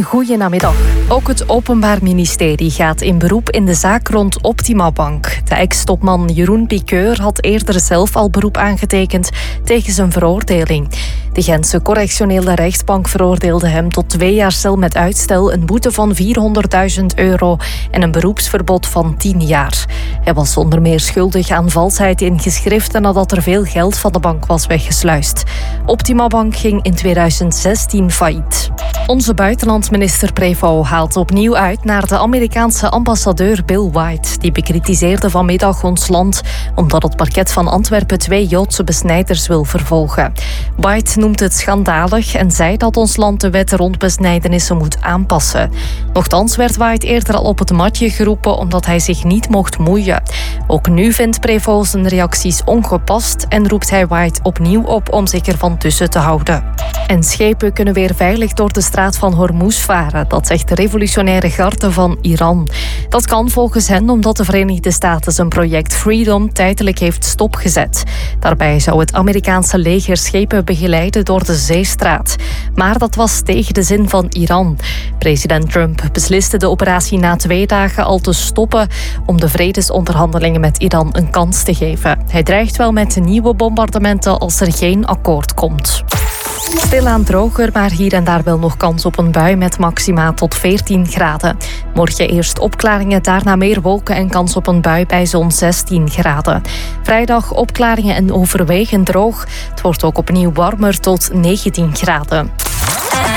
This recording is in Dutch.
goeienamiddag. Ook het Openbaar Ministerie gaat in beroep in de zaak rond Optima Bank. De ex-topman Jeroen Piqueur had eerder zelf al beroep aangetekend tegen zijn veroordeling. De Gentse correctionele rechtbank veroordeelde hem tot 2 jaar cel met uitstel, een boete van €400.000 en een beroepsverbod van 10 jaar. Hij was onder meer schuldig aan valsheid in geschriften nadat er veel geld van de bank was weggesluist. Optima Bank ging in 2016 failliet. Onze buitenlandsminister Prévost haalt opnieuw uit naar de Amerikaanse ambassadeur Bill White. Die bekritiseerde vanmiddag ons land omdat het parket van Antwerpen 2 Joodse besnijders wil vervolgen. White noemt het schandalig en zei dat ons land de wet rond besnijdenissen moet aanpassen. Nochtans werd White eerder al op het matje geroepen omdat hij zich niet mocht moeien. Ook nu vindt Prévost zijn reacties ongepast en roept hij White opnieuw op om zich ervan tussen te houden. En schepen kunnen weer veilig door de straat van Hormuz varen, dat zegt de revolutionaire garde van Iran. Dat kan volgens hen omdat de Verenigde Staten zijn project Freedom tijdelijk heeft stopgezet. Daarbij zou het Amerikaanse leger schepen begeleiden door de zeestraat. Maar dat was tegen de zin van Iran. President Trump besliste de operatie na 2 dagen al te stoppen om de vredesonderhandelingen met Iran een kans te geven. Hij dreigt wel met nieuwe bombardementen als er geen akkoord komt. Stilaan droger, maar hier en daar wel nog kans op een bui met maxima tot 14 graden. Morgen eerst opklaringen, daarna meer wolken en kans op een bui bij zo'n 16 graden. Vrijdag opklaringen en overwegend droog. Het wordt ook opnieuw warmer tot 19 graden.